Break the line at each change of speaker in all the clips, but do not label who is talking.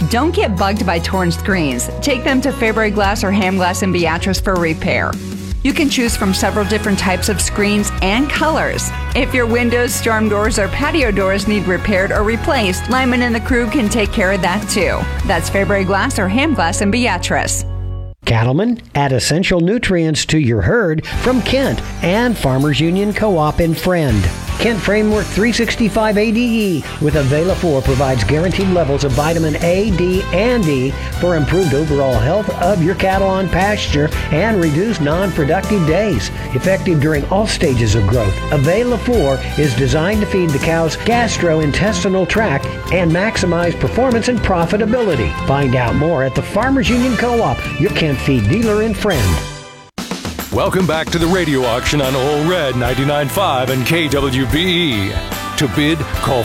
Don't get bugged by torn screens. Take them to Fairbury Glass or Ham Glass in Beatrice for repair. You can choose from several different types of screens and colors. If your windows, storm doors, or patio doors need repaired or replaced, Lyman and the crew can take care of that too. That's Fairbury Glass or Ham Glass in Beatrice.
Cattlemen, add essential nutrients to your herd from Kent and Farmers Union Co-op in Friend. Kent Framework 365 ADE with Avela-4 provides guaranteed levels of vitamin A, D, and E for improved overall health of your cattle on pasture and reduced non-productive days. Effective during all stages of growth, Avela-4 is designed to feed the cow's gastrointestinal tract and maximize performance and profitability. Find out more at the Farmers Union Co-op, your Kent feed dealer and friend.
Welcome back to the radio auction on Ole Red 99.5 and KWBE. To bid, call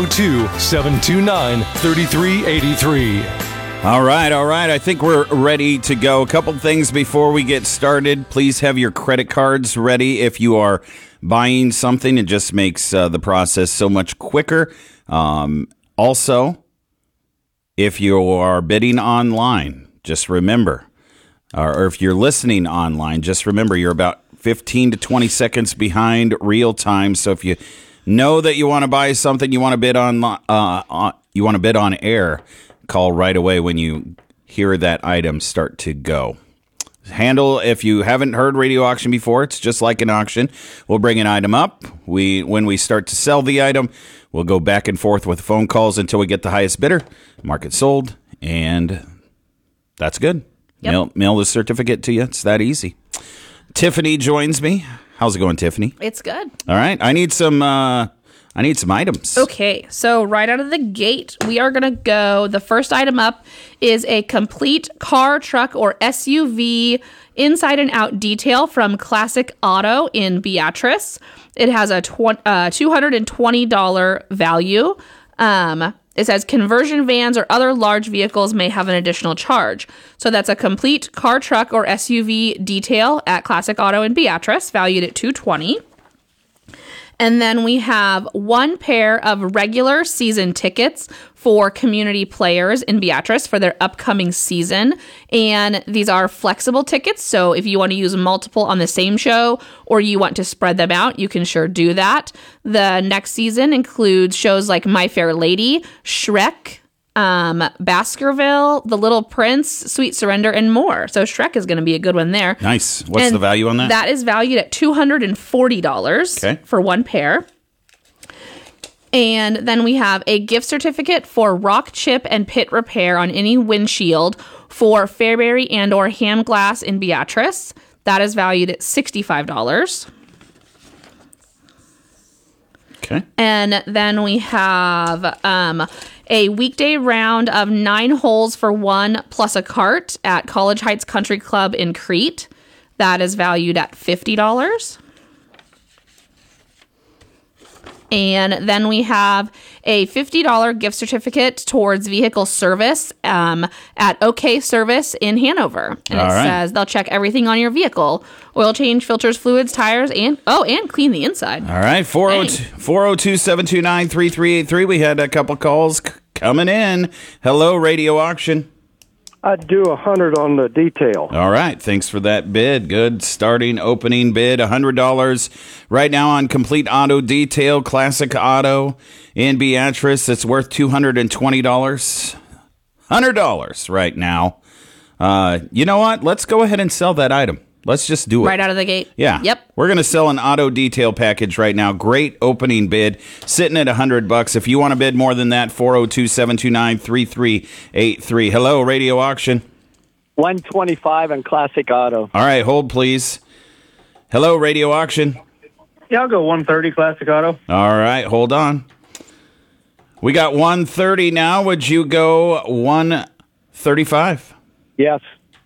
402-729-3383.
All right. I think we're ready to go. A couple things before we get started. Please have your credit cards ready if you are buying something. It just makes the process so much quicker. Also, if you are bidding online, just remember, or if you're listening online, just remember you're about 15 to 20 seconds behind real time. So if you know that you want to buy something, you want to bid on air, call right away when you hear that item start to go. Handle, if you haven't heard radio auction before, it's just like an auction. We'll bring an item up. When we start to sell the item, we'll go back and forth with phone calls until we get the highest bidder, mark it sold, and that's good. Yep. Mail the certificate to you. It's that easy. Tiffany joins me. How's it going, Tiffany?
It's good.
All right. I need some items.
Okay. So right out of the gate, we are going to go. The first item up is a complete car, truck, or SUV inside and out detail from Classic Auto in Beatrice. It has a $220 value. It says conversion vans or other large vehicles may have an additional charge. So that's a complete car, truck, or SUV detail at Classic Auto in Beatrice, valued at $220. And then we have one pair of regular season tickets for community players in Beatrice for their upcoming season. And these are flexible tickets. So if you want to use multiple on the same show or you want to spread them out, you can sure do that. The next season includes shows like My Fair Lady, Shrek, Baskerville, The Little Prince, Sweet Surrender, and more. So Shrek is going to be a good one there.
Nice. What's the value on that?
That is valued at $240 for one pair. And then we have a gift certificate for rock chip and pit repair on any windshield for Fairbury and or Ham Glass in Beatrice. That is valued at $65.
Okay.
And then we have a weekday round of 9 holes for one plus a cart at College Heights Country Club in Crete. That is valued at $50. And then we have a $50 gift certificate towards vehicle service at OK Service in Hanover. And it says they'll check everything on your vehicle. Oil change, filters, fluids, tires, and clean the inside.
All right, 402-729-3383. We had a couple calls coming in. Hello, Radio Auction.
I'd do 100 on the detail.
All right. Thanks for that bid. Good starting opening bid. $100 right now on complete auto detail, Classic Auto in Beatrice. It's worth $220. $100 right now. You know what? Let's go ahead and sell that item. Let's just do it.
Right out of the gate?
Yeah.
Yep.
We're going to sell an auto detail package right now. Great opening bid. Sitting at $100. If you want to bid more than that, 402-729-3383. Hello, Radio Auction.
125 on Classic Auto.
All right, hold please. Hello, Radio Auction.
Yeah, I'll go 130 Classic Auto.
All right, hold on. We got 130 now. Would you go 135?
Yes.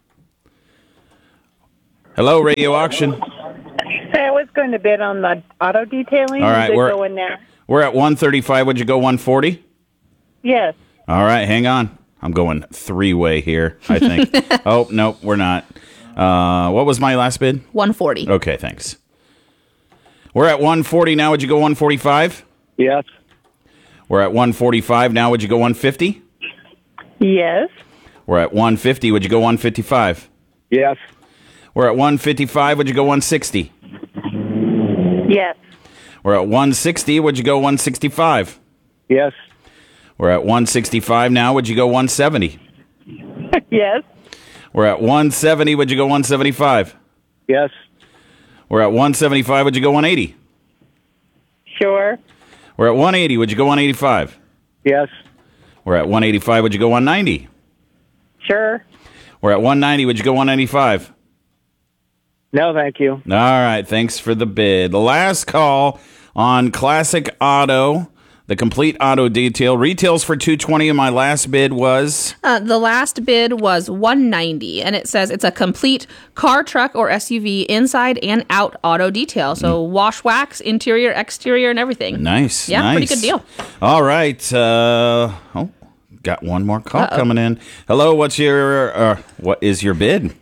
Hello, Radio Auction.
Hey, I was going to bid on the auto detailing.
All right,
we're
at 135. Would you go 140?
Yes.
All right, hang on. I'm going three-way here, I think. Oh, no, we're not. What was my last bid?
140.
Okay, thanks. We're at 140 now. Would you go 145?
Yes.
We're at 145 now. Would you go 150?
Yes.
We're at 150. Would you go 155?
Yes.
We're at 155. Would you go 160?
Yes.
We're at 160. Would you go 165?
Yes.
We're at 165 now. Would you go 170?
Yes.
We're at 170. Would you go 175?
Yes.
We're at 175. Would you go 180?
Sure.
We're at 180. Would you go 185?
Yes.
We're at 185. Would you go 190?
Sure.
We're at 190. Would you go 195?
No, thank you.
All right. Thanks for the bid. The last call on Classic Auto, the complete auto detail. Retails for $220, and my last bid was?
The last bid was $190, and it says it's a complete car, truck, or SUV inside and out auto detail. So wash, wax, interior, exterior, and everything.
Nice.
Yeah,
nice.
pretty good deal.
All right. Got one more call coming in. Hello. What is your bid?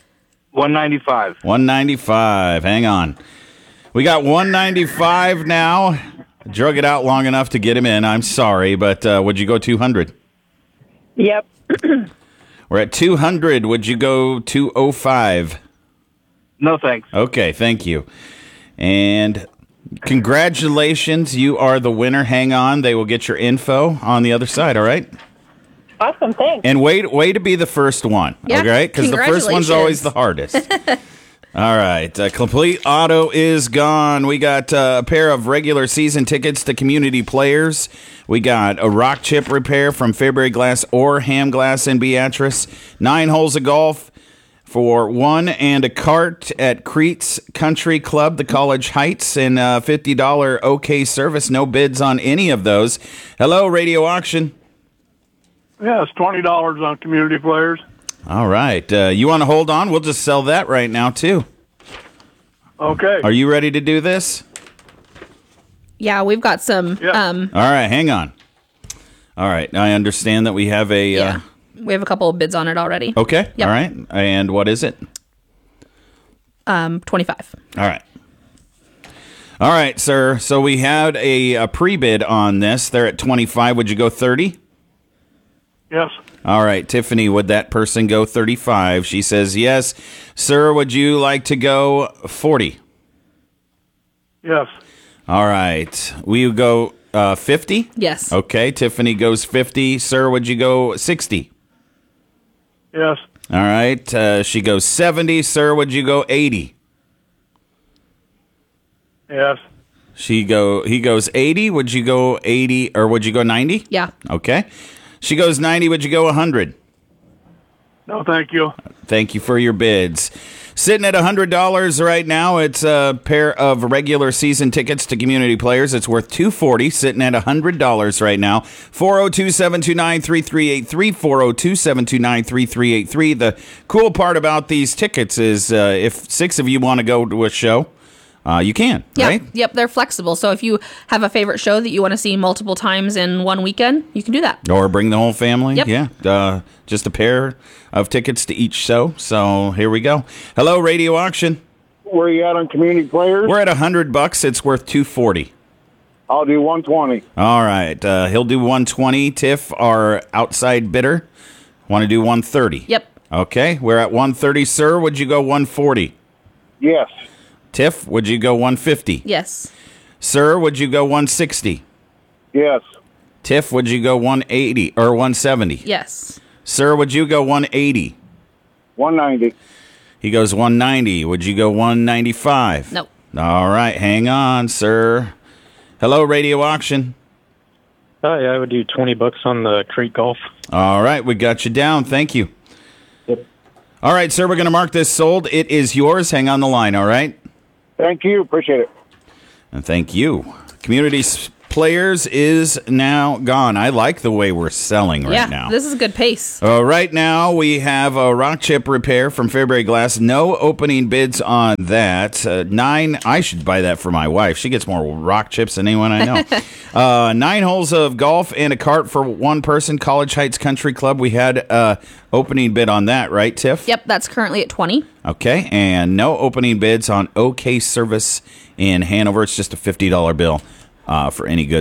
195.
195. Hang on. We got 195 now. Drug it out long enough to get him in. I'm sorry, but would you go 200?
Yep.
We're at 200. Would you go 205?
No, thanks.
Okay, thank you. And congratulations. You are the winner. Hang on. They will get your info on the other side, all right?
Awesome. Thanks.
And way to be the first one,
Yeah,
okay? Because the first one's always the hardest. All right, Complete Auto is gone. We got a pair of regular season tickets to Community Players. We got a rock chip repair from Fairbury Glass or Ham Glass in Beatrice. 9 holes of golf for 1 and a cart at Crete's Country Club, the College Heights, and $50 OK service. No bids on any of those. Hello, Radio Auction.
Yeah, it's $20 on Community Players.
All right. You want to hold on? We'll just sell that right now, too.
Okay.
Are you ready to do this?
Yeah, we've got some.
Yeah.
All right. Hang on. All right. I understand that we have a...
Yeah, we have a couple of bids on it already.
Okay.
Yep.
All right. And what is it?
25.
All right. All right, sir. So we had a pre-bid on this. They're at 25. Would you go 30?
Yes.
All right, Tiffany, would that person go 35? She says yes. Sir, would you like to go 40?
Yes.
All right. Will you go 50?
Yes.
Okay, Tiffany goes 50. Sir, would you go 60?
Yes.
All right. She goes 70. Sir, would you go 80?
Yes.
He goes 80. Would you go 80 or would you go 90?
Yeah.
Okay. She goes 90. Would you go 100?
No, thank you.
Thank you for your bids. Sitting at $100 right now. It's a pair of regular season tickets to Community Players. It's worth $240. Sitting at $100 right now. 402-729-3383. 402-729-3383. The cool part about these tickets is if 6 of you want to go to a show, you can,
Yeah.
right?
Yep, they're flexible. So if you have a favorite show that you want to see multiple times in one weekend, you can do that.
Or bring the whole family.
Yep.
Yeah. Just a pair of tickets to each show. So here we go. Hello, Radio Auction.
Where you at on Community Players?
We're at $100. It's worth $240.
I'll do 120.
All right. He'll do 120. Tiff, our outside bidder, want to do 130.
Yep.
Okay. We're at 130. Sir, would you go 140?
Yes.
Tiff, would you go 150?
Yes.
Sir, would you go 160?
Yes.
Tiff, would you go 180 or 170?
Yes.
Sir, would you go 180?
190.
He goes 190. Would you go 195?
Nope.
All right. Hang on, sir. Hello, Radio Auction.
Hi, I would do $20 on the Crete Golf.
All right. We got you down. Thank you.
Yep.
All right, sir. We're going to mark this sold. It is yours. Hang on the line. All right.
Thank you. Appreciate it.
And thank you. Community Players is now gone. I like the way we're selling right now.
This is a good pace.
Right now, we have a rock chip repair from Fairbury Glass. No opening bids on that. 9, I should buy that for my wife. She gets more rock chips than anyone I know. 9 holes of golf and a cart for one person, College Heights Country Club. We had opening bid on that, right, Tiff?
Yep, that's currently at 20.
Okay, and no opening bids on OK Service in Hanover. It's just a $50 bill for any good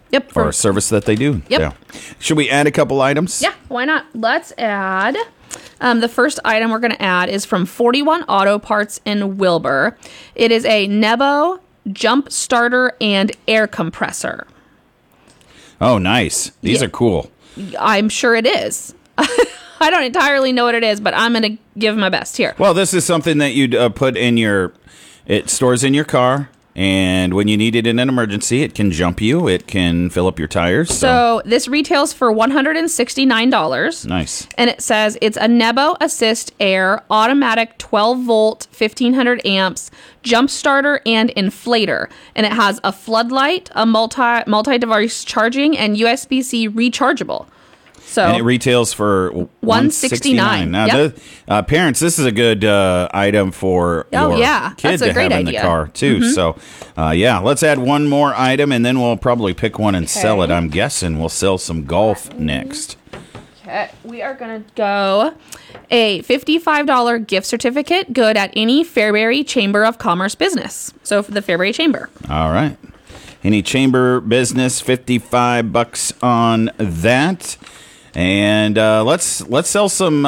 Yep.
Or a service that they do.
Yep.
Yeah. Should we add a couple items?
Yeah, why not? Let's add. The first item we're going to add is from 41 Auto Parts in Wilbur. It is a Nebo jump starter and air compressor.
Oh, nice. These are cool.
I'm sure it is. I don't entirely know what it is, but I'm going to give my best here.
Well, this is something that you'd put in it stores in your car, and when you need it in an emergency, it can jump you. It can fill up your tires.
So this retails for $169.
Nice.
And it says it's a Nebo Assist Air automatic 12-volt, 1,500 amps, jump starter and inflator. And it has a floodlight, a multi-device charging, and USB-C rechargeable. So,
and it retails for $169. Now,
Yep.
Parents, this is a good item for your kid
that's a
to
great
have in
idea.
the car, too. So, let's add one more item, and then we'll probably pick one and sell it. I'm guessing we'll sell some golf next.
Okay, we are going to go a $55 gift certificate good at any Fairbury Chamber of Commerce business. So, for the Fairbury Chamber.
All right. Any chamber business, $55 on that. And let's sell some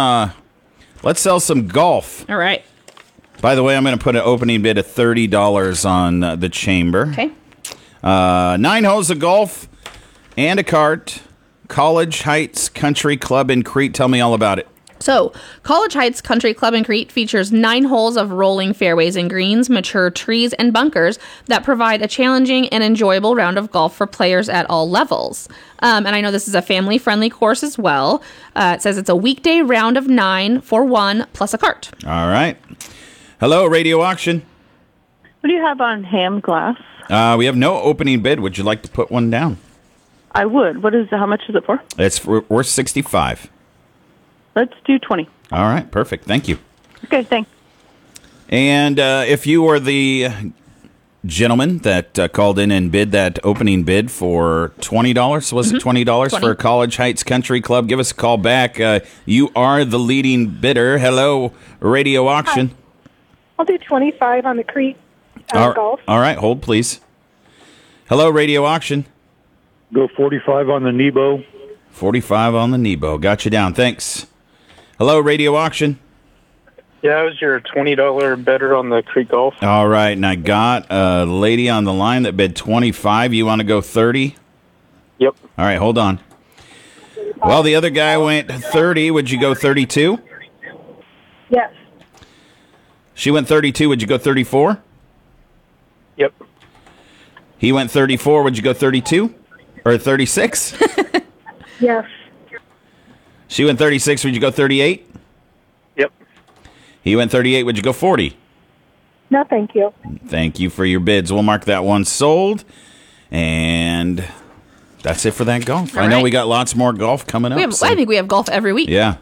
golf.
All right.
By the way, I'm going to put an opening bid of $30 on the chamber.
Okay.
9 holes of golf and a cart. College Heights Country Club in Crete. Tell me all about it.
So, College Heights Country Club in Crete features 9 holes of rolling fairways and greens, mature trees, and bunkers that provide a challenging and enjoyable round of golf for players at all levels. And I know this is a family-friendly course as well. It says it's a weekday round of 9 for 1 plus a cart.
All right. Hello, Radio Auction.
What do you have on ham glass?
We have no opening bid. Would you like to put one down?
I would. How much is it for?
It's worth $65.
Let's do 20.
All right, perfect. Thank you.
Okay, thanks.
And if you were the gentleman that called in and bid that opening bid for $20, was it $20 for College Heights Country Club? Give us a call back. You are the leading bidder. Hello, Radio Auction.
Hi. I'll do 25 on the Crete golf.
All right, hold please. Hello, Radio Auction.
Go 45 on the Nebo.
45 on the Nebo. Got you down. Thanks. Hello, Radio Auction.
Yeah, I was your $20 bidder on the Crete golf.
All right, and I got a lady on the line that bid 25. You want to go 30?
Yep.
All right, hold on. Well, the other guy went 30. Would you go 32?
Yes.
She went 32. Would you go 34?
Yep.
He went 34. Would you go 32? Or 36?
Yes.
She went 36. Would you go 38?
Yep.
He went 38. Would you go 40?
No, thank you.
Thank you for your bids. We'll mark that one sold. And that's it for that golf.
All
I know
right.
we got lots more golf coming up.
I think we have golf every week.
Yeah.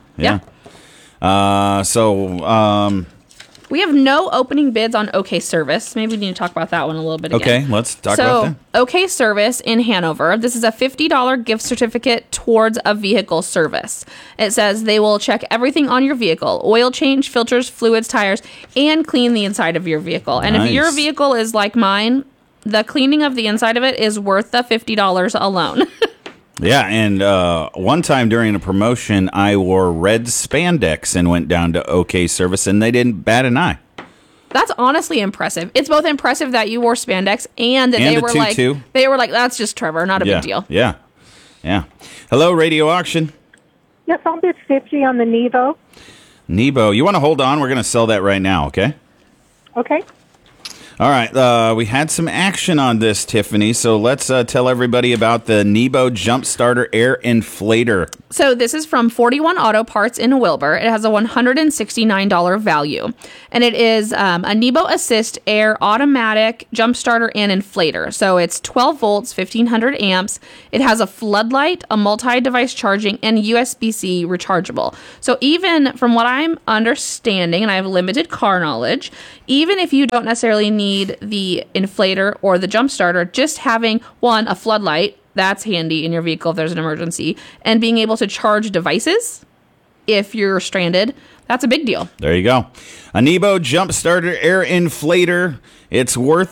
We have no opening bids on OK Service. Maybe we need to talk about that one a little bit again.
Okay, let's talk about that.
OK Service in Hanover. This is a $50 gift certificate towards a vehicle service. It says they will check everything on your vehicle: oil change, filters, fluids, tires, and clean the inside of your vehicle. And if your vehicle is like mine, the cleaning of the inside of it is worth the $50 alone.
Yeah, and one time during a promotion, I wore red spandex and went down to OK Service, and they didn't bat an eye.
That's honestly impressive. It's both impressive that you wore spandex and that they were like, that's just Trevor, not a big deal.
Yeah. Hello, Radio Auction.
Yes, I'll bid 50 on the Nebo.
Nebo, you want to hold on? We're going to sell that right now, okay?
Okay.
All right, we had some action on this, Tiffany, so let's tell everybody about the Nebo Jump Starter Air Inflator.
So this is from 41 Auto Parts in Wilbur. It has a $169 value, and it is a Nebo Assist Air automatic jump starter and inflator. So it's 12 volts, 1,500 amps. It has a floodlight, a multi-device charging, and USB-C rechargeable. So even from what I'm understanding, and I have limited car knowledge, even if you don't necessarily need the inflator or the jump starter, just having a floodlight, that's handy in your vehicle if there's an emergency, and being able to charge devices if you're stranded, that's a big deal.
There you go. A Nebo Jump Starter Air Inflator. It's worth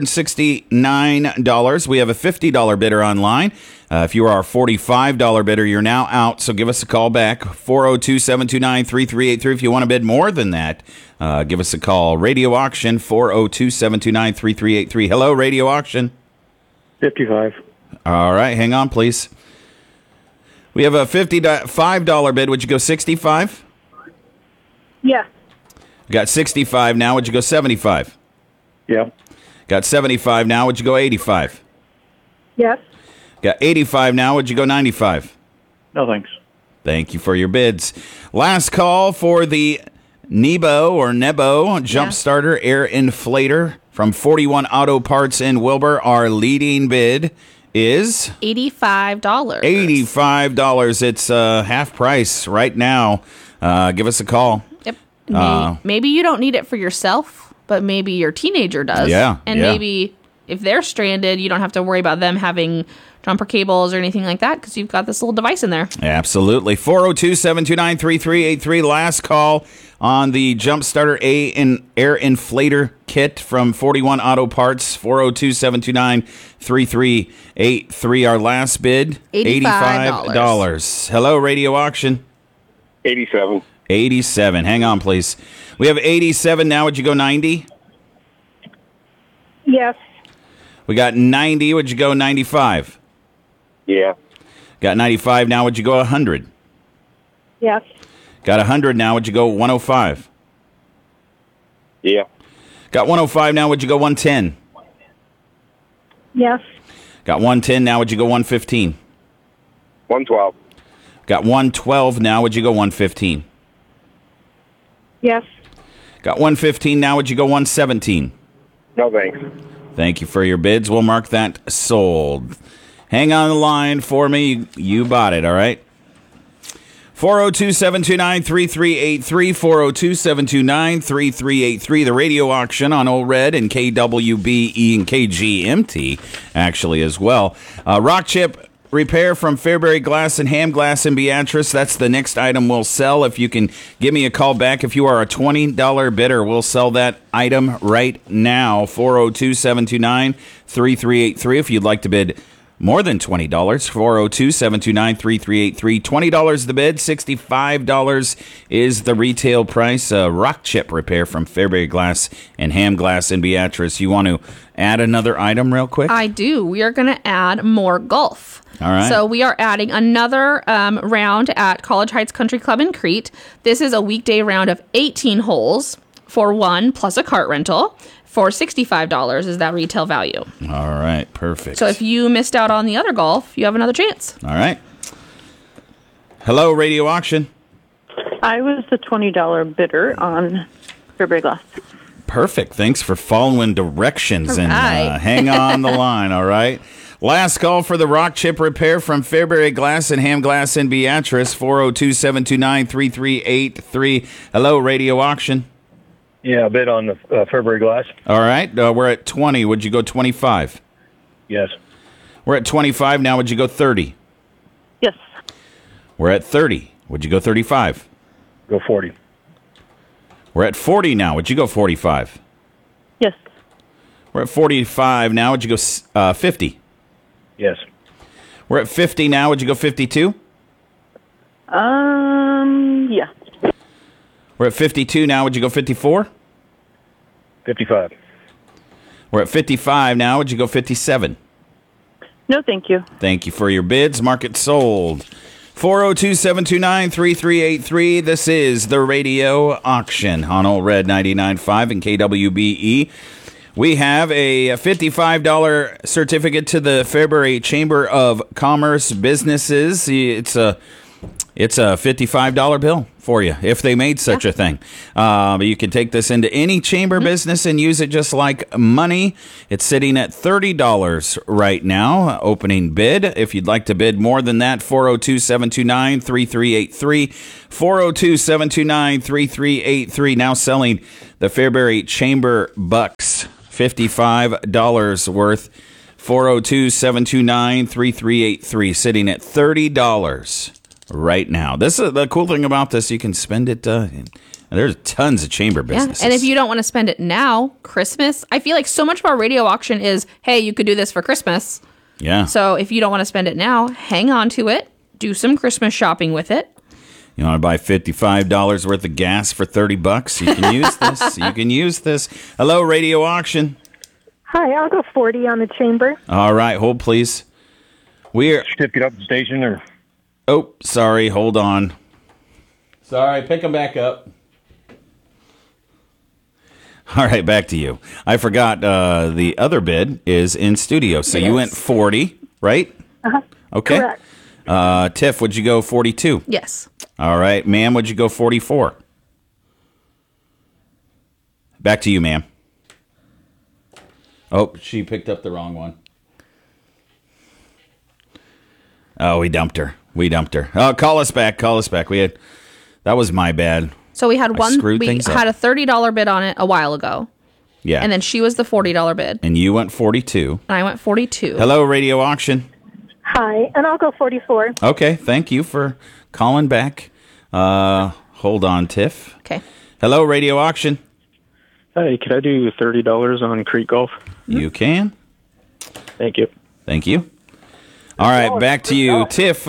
$169. We have a $50 bidder online. If you are a $45 bidder, you're now out, so give us a call back, 402-729-3383. If you want to bid more than that, give us a call. Radio Auction, 402-729-3383. Hello, Radio Auction.
55.
All right, hang on, please. We have a $55 bid. Would you go 65?
Yeah.
Got 65 now. Would you go 75?
Yeah.
Got 75 now. Would you go 85?
Yes.
Got 85 now. Would you go 95?
No, thanks.
Thank you for your bids. Last call for the Nebo Jump Starter Air Inflator from 41 Auto Parts in Wilbur. Our leading bid is
$85.
$85. It's half price right now. Give us a call.
Yep. Maybe you don't need it for yourself, but maybe your teenager does.
Yeah.
And maybe if they're stranded, you don't have to worry about them having jumper cables or anything like that because you've got this little device in there.
Absolutely. 402-729-3383. Last call on the Jump Starter Air Inflator Kit from 41 Auto Parts. 402-729-3383. Our last bid, $85. Hello, Radio Auction.
87.
87. Hang on, please. We have 87 now. Would you go 90?
Yes.
We got 90. Would you go 95?
Yeah.
Got 95 now. Would you go 100?
Yes.
Got 100 now. Would you go 105?
Yeah.
Got 105 now. Would you go 110?
Yes.
Got 110 now. Would you go 115?
112.
Got 112 now. Would you go 115?
Yes.
Got 115 now. Would you go 117?
No, thanks.
Thank you for your bids. We'll mark that sold. Hang on the line for me. You bought it, all right? 402-729-3383, 402-729-3383. The Radio Auction on Old Red and KWBE and KGMT, actually, as well. Rock chip repair from Fairbury Glass and Ham Glass in Beatrice. That's the next item we'll sell. If you can give me a call back, if you are a $20 bidder, we'll sell that item right now. 402-729-3383. If you'd like to bid more than $20, 402-729-3383. $20 the bid, $65 is the retail price. Rock chip repair from Fairbury Glass and Ham Glass in Beatrice. You want to add another item real quick?
I do. We are going to add more golf.
All right.
So we are adding another round at College Heights Country Club in Crete. This is a weekday round of 18 holes for one plus a cart rental. For $65 is that retail value.
All right, perfect.
So if you missed out on the other golf, you have another chance.
All right. Hello, Radio Auction.
I was the $20 bidder on Fairbury Glass.
Perfect. Thanks for following directions and
right.
hang on the line, all right? Last call for the rock chip repair from Fairbury Glass and Ham Glass in Beatrice, 402-729-3383. Hello, Radio Auction.
Yeah, a bid on the Fairbury Glass.
All right, we're at 20. Would you go 25?
Yes.
We're at 25 now. Would you go 30?
Yes.
We're at 30. Would you go 35?
Go 40.
We're at 40 now. Would you go 45?
Yes.
We're at 45 now. Would you go 50?
Yes.
We're at 50 now. Would you go 52?
Yeah.
We're at 52 now. Would you go 54?
55.
We're at 55 now. Would you go 57?
No, thank you.
Thank you for your bids. Market sold. 402-729-3383. This is the Radio Auction on Old Red 99.5 and KWBE. We have a $55 certificate to the Fairbury Chamber of Commerce Businesses. It's a $55 bill for you, if they made such a thing. You can take this into any chamber business and use it just like money. It's sitting at $30 right now, opening bid. If you'd like to bid more than that, 402-729-3383. 402-729-3383. Now selling the Fairbury Chamber Bucks, $55 worth. 402-729-3383, sitting at $30. right now. This is the cool thing about this. You can spend it. There's tons of chamber businesses.
Yeah. And if you don't want to spend it now, Christmas, I feel like so much of our radio auction is, hey, you could do this for Christmas.
Yeah.
So if you don't want to spend it now, hang on to it. Do some Christmas shopping with it.
You want to buy $55 worth of gas for $30? You can use this. You can use this. Hello, radio auction.
Hi, I'll go 40 on the chamber.
All right, hold please. We're
Certificate up the station or?
Oh, sorry. Hold on. Sorry, pick them back up. All right, back to you. I forgot the other bid is in studio. So you went 40, right?
Uh-huh.
Okay.
Correct.
Tiff, would you go 42?
Yes.
All right. Ma'am, would you go 44? Back to you, ma'am. Oh, she picked up the wrong one. Oh, we dumped her. Oh, call us back. That was my bad.
So we had
I screwed things up.
had a $30 bid on it a while ago.
Yeah.
And then she was the $40 bid.
And you went 42.
And I went 42.
Hello, radio auction.
Hi, and I'll go 44.
Okay, thank you for calling back. Hold on, Tiff.
Okay.
Hello, radio auction.
Hey, could I do $30 on Creek Golf?
You can.
Thank you.
Thank you. All right, back to you. Tiff,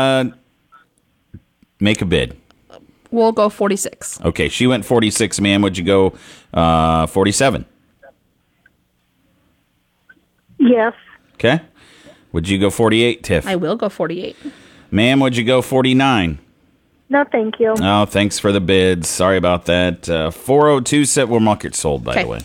make a bid.
We'll go 46.
Okay, she went 46, ma'am. Would you go 47?
Yes.
Okay. Would you go 48, Tiff?
I will go 48.
Ma'am, would you go 49?
No, thank you.
Oh, thanks for the bids. Sorry about that. 402 set. We're market sold, by the way.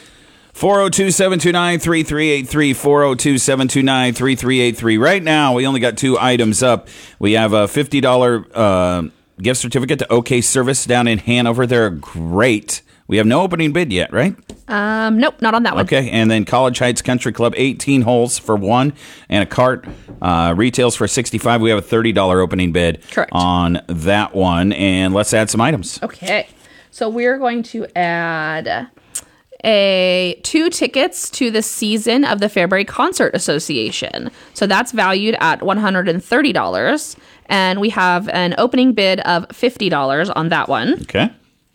402-729-3383. 402-729-3383. Right now, we only got 2 items up. We have a $50 gift certificate to OK Service down in Hanover. They're great. We have no opening bid yet, right?
Nope, not on that one.
Okay, and then College Heights Country Club, 18 holes for 1 and a cart. Retails for $65. We have a $30 opening bid on that one. And let's add some items.
Okay, so we're going to add 2 tickets to the season of the Fairbury Concert Association. So that's valued at $130. And we have an opening bid of $50 on that one.
Okay.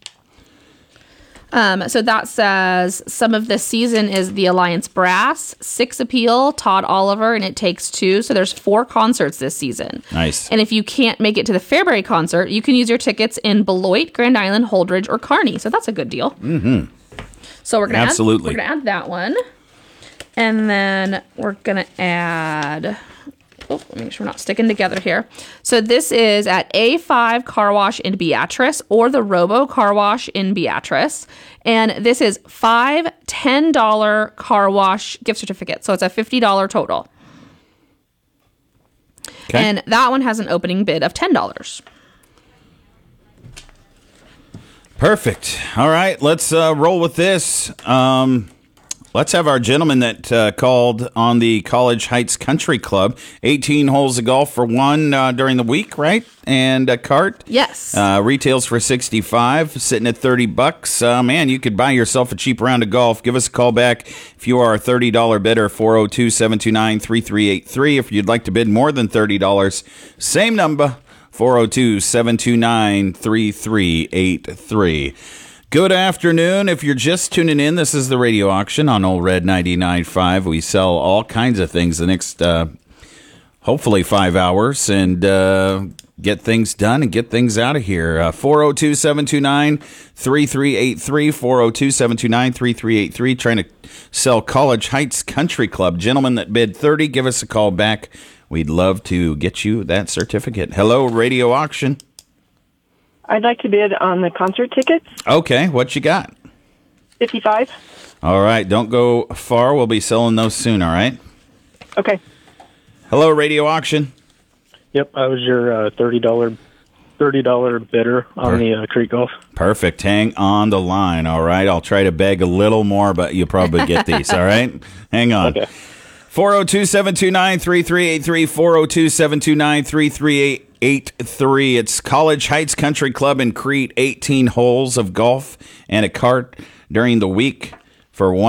So that says some of the season is the Alliance Brass, 6 Appeal, Todd Oliver, and It Takes Two. So there's 4 concerts this season.
Nice.
And if you can't make it to the Fairbury concert, you can use your tickets in Beloit, Grand Island, Holdridge, or Kearney. So that's a good deal.
Mm-hmm.
So we're gonna
Absolutely.
add that one, and then we're gonna add. Oh, let me make sure we're not sticking together here. So this is at A5 Car Wash in Beatrice or the Robo Car Wash in Beatrice. And this is 5 $10 car wash gift certificates. So it's a $50 total. Okay. And that one has an opening bid of $10.
Perfect. All right, let's roll with this. Let's have our gentleman that called on the College Heights Country Club. 18 holes of golf for 1 during the week, right? And a cart.
Yes.
Retails for $65, sitting at $30. Man, you could buy yourself a cheap round of golf. Give us a call back if you are a $30 bidder, 402-729-3383. If you'd like to bid more than $30, same number, 402-729-3383. Good afternoon. If you're just tuning in, this is the radio auction on Old Red 99.5. We sell all kinds of things the next, hopefully, 5 hours and get things done and get things out of here. 402-729-3383, 402-729-3383. Trying to sell College Heights Country Club. Gentlemen that bid 30, give us a call back. We'd love to get you that certificate. Hello, radio auction.
I'd like to bid on the concert tickets.
Okay, what you got?
55.
All right, don't go far. We'll be selling those soon, all right?
Okay.
Hello, radio auction.
Yep, I was your $30 bidder on the Creek Golf.
Perfect. Hang on the line, all right? I'll try to beg a little more, but you'll probably get these, all right? Hang on. Okay. 402-729-3383, 402-729-3383. It's College Heights Country Club in Crete, 18 holes of golf and a cart during the week for 1